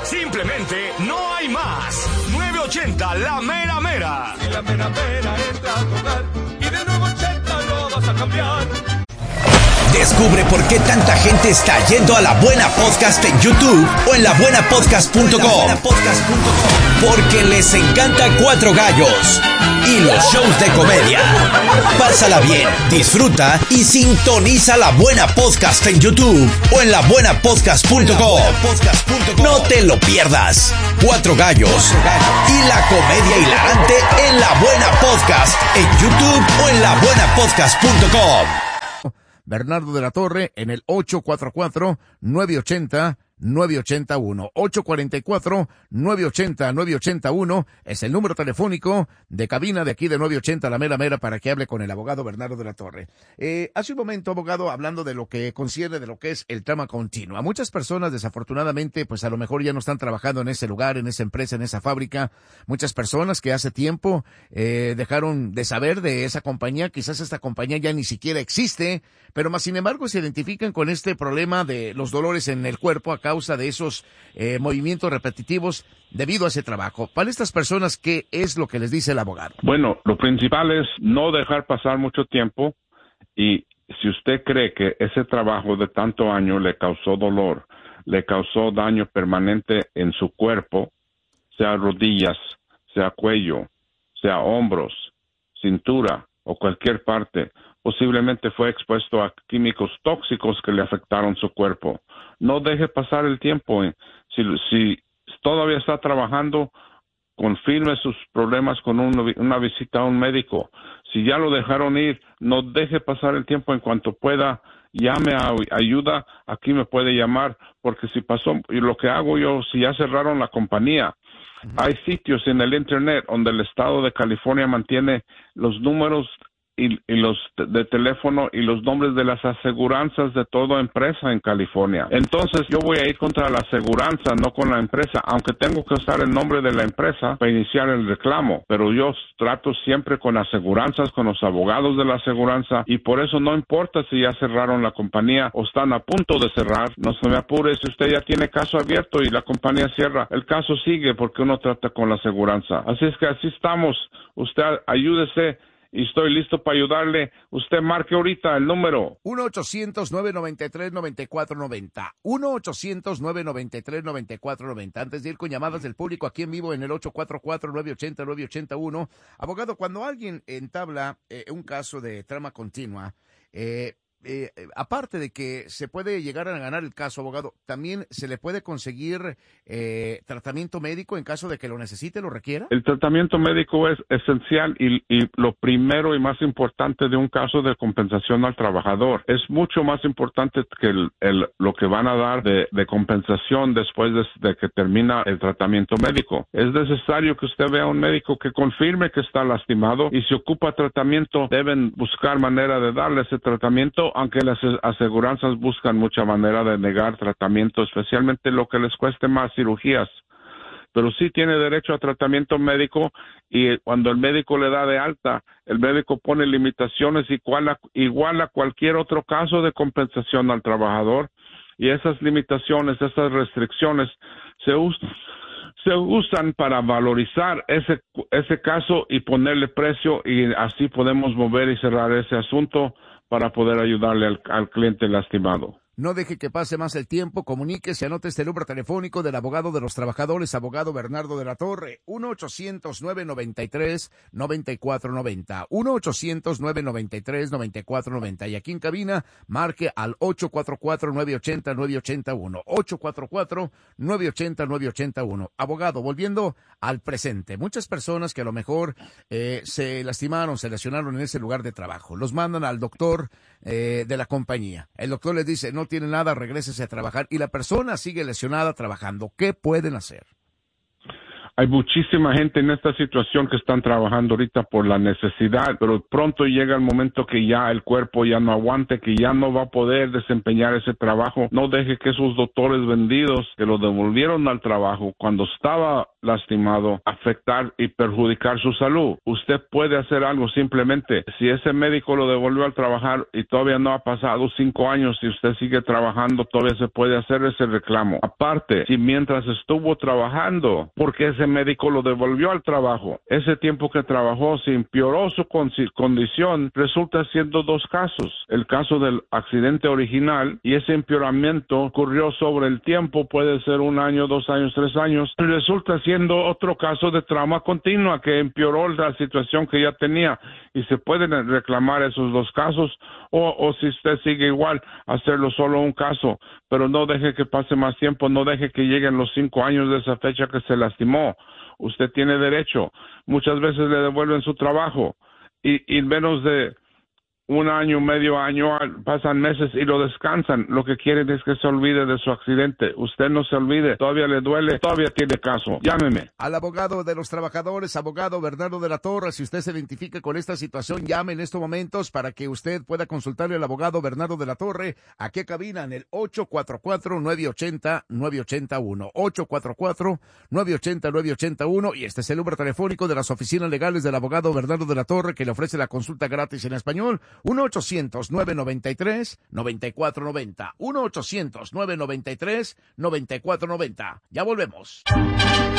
Simplemente no hay más. 980 La Mera Mera. Si la mera mera entra a tu hogar y de nuevo 80 lo vas a cambiar. Descubre por qué tanta gente está yendo a La Buena Podcast en YouTube o en labuenapodcast.com. Porque les encanta Cuatro Gallos y los shows de comedia. Pásala bien, disfruta y sintoniza La Buena Podcast en YouTube o en labuenapodcast.com. No te lo pierdas. Cuatro Gallos y la comedia hilarante en La Buena Podcast en YouTube o en labuenapodcast.com. Bernardo de la Torre en el 844-980-9881. 844-980-9881 es el número telefónico de cabina de aquí de 980 La Mera Mera para que hable con el abogado Bernardo de la Torre. Hace un momento, abogado, hablando de lo que concierne de lo que es el trama continua. Muchas personas, desafortunadamente, pues a lo mejor ya no están trabajando en ese lugar, en esa empresa, en esa fábrica. Muchas personas que hace tiempo dejaron de saber de esa compañía. Quizás esta compañía ya ni siquiera existe, pero más sin embargo se identifican con este problema de los dolores en el cuerpo a causa de esos movimientos repetitivos debido a ese trabajo. Para estas personas, ¿qué es lo que les dice el abogado? Bueno, lo principal es no dejar pasar mucho tiempo, y si usted cree que ese trabajo de tanto año le causó dolor, le causó daño permanente en su cuerpo, sea rodillas, sea cuello, sea hombros, cintura o cualquier parte, posiblemente fue expuesto a químicos tóxicos que le afectaron su cuerpo. No deje pasar el tiempo. Si todavía está trabajando, confirme sus problemas con una visita a un médico. Si ya lo dejaron ir, no deje pasar el tiempo. En cuanto pueda, llame a ayuda. Aquí me puede llamar, porque si pasó, y lo que hago yo, si ya cerraron la compañía, hay sitios en el internet donde el estado de California mantiene los números y los de teléfono y los nombres de las aseguranzas de toda empresa en California. Entonces yo voy a ir contra la aseguranza, no con la empresa, aunque tengo que usar el nombre de la empresa para iniciar el reclamo, pero yo trato siempre con aseguranzas, con los abogados de la aseguranza, y por eso no importa si ya cerraron la compañía o están a punto de cerrar. No se me apure, si usted ya tiene caso abierto y la compañía cierra, el caso sigue porque uno trata con la aseguranza. Así es que así estamos. Usted ayúdese y estoy listo para ayudarle. Usted marque ahorita el número 1-800-993-9490. 1-800-993-9490. Antes de ir con llamadas del público aquí en vivo en el 844-980-9881. Abogado, cuando alguien entabla un caso de trama continua, aparte de que se puede llegar a ganar el caso, abogado, también se le puede conseguir tratamiento médico en caso de que lo necesite, lo requiera. El tratamiento médico es esencial y lo primero y más importante de un caso de compensación al trabajador. Es mucho más importante que lo que van a dar de compensación después de que termina el tratamiento médico. Es necesario que usted vea a un médico que confirme que está lastimado, y si ocupa tratamiento, deben buscar manera de darle ese tratamiento, aunque las aseguranzas buscan mucha manera de negar tratamiento, especialmente lo que les cueste más cirugías. Pero sí tiene derecho a tratamiento médico, y cuando el médico le da de alta, el médico pone limitaciones igual a cualquier otro caso de compensación al trabajador, y esas limitaciones, esas restricciones se usan para valorizar ese caso y ponerle precio, y así podemos mover y cerrar ese asunto para poder ayudarle al cliente lastimado. No deje que pase más el tiempo, comuníquese, anote este número telefónico del abogado de los trabajadores, abogado Bernardo de la Torre, 1-800-993-9490, 1-800-993-9490, y aquí en cabina, marque al 844-980-9881, 844-980-9881. Abogado, volviendo al presente, muchas personas que a lo mejor se lastimaron, se lesionaron en ese lugar de trabajo, los mandan al doctor de la compañía, el doctor les dice, no tiene nada, regrésese a trabajar, y la persona sigue lesionada trabajando. ¿Qué pueden hacer? Hay muchísima gente en esta situación que están trabajando ahorita por la necesidad, pero pronto llega el momento que ya el cuerpo ya no aguante, que ya no va a poder desempeñar ese trabajo. No deje que esos doctores vendidos que lo devolvieron al trabajo cuando estaba lastimado afectar y perjudicar su salud. Usted puede hacer algo simplemente. Si ese médico lo devolvió al trabajar y todavía no ha pasado 5 años y usted sigue trabajando, todavía se puede hacer ese reclamo. Aparte, si mientras estuvo trabajando, porque ese médico lo devolvió al trabajo, ese tiempo que trabajó se empeoró su condición, resulta siendo 2 casos. El caso del accidente original y ese empeoramiento ocurrió sobre el tiempo, puede ser 1 año, 2 años, 3 años, y resulta siendo otro caso de trauma continua que empeoró la situación que ya tenía, y se pueden reclamar esos 2 casos, o si usted sigue igual, hacerlo solo un caso, pero no deje que pase más tiempo, no deje que lleguen los 5 años de esa fecha que se lastimó. Usted tiene derecho. Muchas veces le devuelven su trabajo y menos de 1 año, medio año, pasan meses y lo descansan. Lo que quieren es que se olvide de su accidente. Usted no se olvide, todavía le duele, todavía tiene caso. Llámeme. Al abogado de los trabajadores, abogado Bernardo de la Torre. Si usted se identifica con esta situación, llame en estos momentos para que usted pueda consultarle al abogado Bernardo de la Torre. ¿A qué cabina? En el 844-980-9881. 844-980-9881. Y este es el número telefónico de las oficinas legales del abogado Bernardo de la Torre, que le ofrece la consulta gratis en español. 1-800-993-9490. 1-800-993-9490. Ya volvemos.